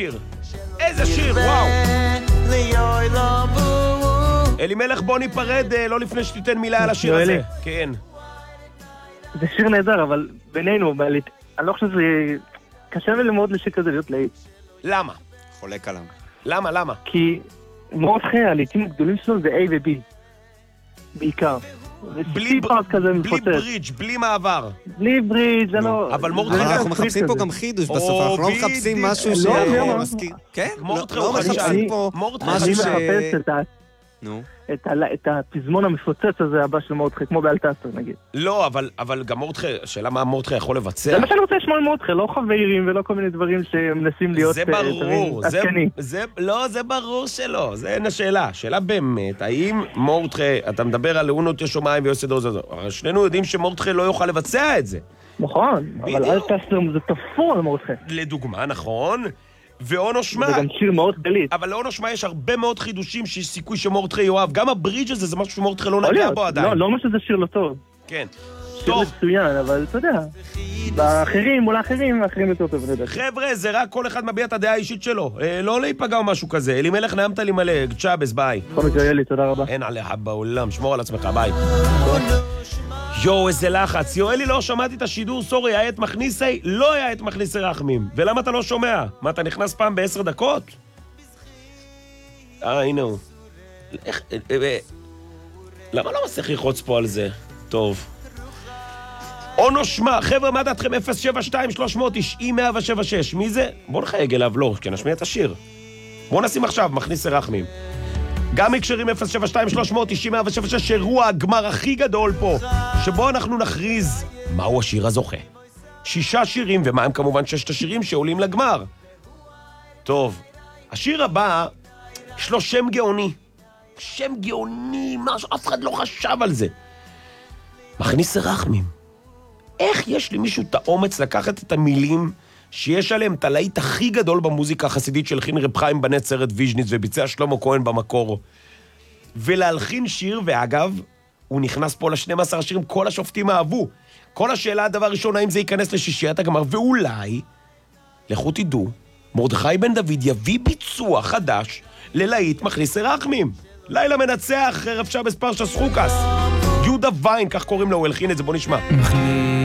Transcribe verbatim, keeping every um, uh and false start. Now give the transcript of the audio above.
שיר. איזה שיר, וואו. אלימלך, בוא ניפרד, לא לפני שתיתן מילה על השיר הזה. כן. זה שיר נהדר, אבל בינינו, אני לא חושב שזה... קשה ללמוד לשיר כזה להיות להיט. למה? חולק עליו. למה, למה? כי מורדכי, הלהיטים הגדולים שלו זה A ו-B. בעיקר. בלי ברידג', בלי מעבר. בלי ברידג', זה לא... אבל מורדכי... אנחנו מחפשים פה גם חידוש בסוף, אנחנו לא מחפשים משהו שמזכיר... כן? מורדכי לא מחפשים פה משהו ש... אני מחפש את ה... נו. את הפזמון המפוצץ הזה הבא של מורדכי, כמו באלטסטר נגיד. לא, אבל גם מורדכי, השאלה מה מורדכי יכול לבצע? זה מה שאני רוצה לשמוע על מורדכי, לא חברים ולא כל מיני דברים שמנסים להיות... זה ברור, לא, זה ברור שלא, זה אין השאלה. שאלה באמת, האם מורדכי, אתה מדבר על אונות ישומיים ויוסד עוז, שנינו יודעים שמורדכי לא יוכל לבצע את זה. נכון, אבל אלטסטר זה תפור על מורדכי. לדוגמה, נכון. ואונו שמה... זה גם שיר מאוד גלית. אבל לאונו שמה יש הרבה מאוד חידושים שיש סיכוי שמורדכי יאהב. גם הברידג' הזה זה משהו שמורדכי לא נגע בו עדיין. לא, לא אומר שזה שיר לא טוב. כן. שיר מצוין, אבל אתה יודע, באחרים, מול האחרים, האחרים יותר טוב. חבר'ה, זה רק כל אחד מביע את הדעה האישית שלו. לא להיפגע או משהו כזה. אלימלך, נעמת לי מלא. צ'אבס, ביי. כל מקרה, יאלי, תודה רבה. אין עליך בעולם, שמור על עצמך, ביי. יואו, איזה לחץ. יואלי, לא שמעתי את השידור, סורי, היה את מכניסי, לא היה את מכניסי רחמים. ולמה אתה לא שומע? מה, אתה נכנס פעם בעשר דקות? אה, הנה הוא. למה לא מצליח ללחוץ פה על זה? טוב. אונו שמה, חבר'ה, מה דעתכם? אפס שבע שתיים שלוש תשעים מאה שבע שש. מי זה? בוא נחייג אליו, לא, כי נשמיע את השיר. בוא נשים עכשיו, מכניסי רחמים. גם הקשרים אפס שבע שתיים שלוש תשעים מאה שבע שש, אירוע הגמר הכי גדול פה, שבו אנחנו נכריז מהו השיר הזוכה. שישה שירים, ומה הם כמובן ששת השירים שעולים לגמר. טוב, השיר הבא, יש לו שם גאוני. שם גאוני, משהו, אף אחד לא חשב על זה. מכניס רחמים. איך יש למישהו את האומץ לקחת את המילים שיש עליהם את הלהיט הכי גדול במוזיקה החסידית של חין רב חיים בנט סרט ויז'ניץ וביצע שלמה כהן במקור, ולהלחין שיר, ואגב, הוא נכנס פה ל-שנים עשר השירים, כל השופטים אהבו. כל השאלה, הדבר ראשון, האם זה ייכנס לשישיית הגמר, ואולי, לכו תדעו, מרדכי בן דוד יביא ביצוע חדש ללהיט מכניס רחמים. לילה מנצח, רב שבס פרשס חוקס. יהודה ויין, כך קוראים לו, הוא הלחין את זה, בוא נשמע.